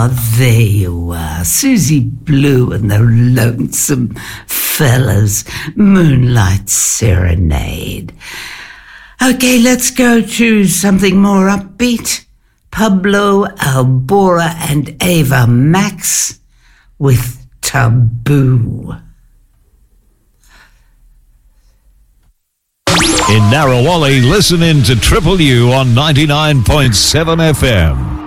There you are, Susie Blue and the Lonesome Fellas, Moonlight Serenade. Okay, let's go to something more upbeat. Pablo Alborra and Ava Max with Taboo. In Narrawali, listen in to Triple U on 99.7 FM.